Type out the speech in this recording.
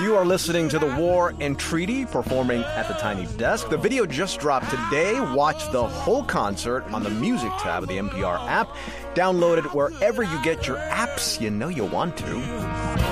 You are listening to The War and Treaty, performing at the Tiny Desk. The video just dropped today. Watch the whole concert on the Music tab of the NPR app. Download it wherever you get your apps. You know you want to.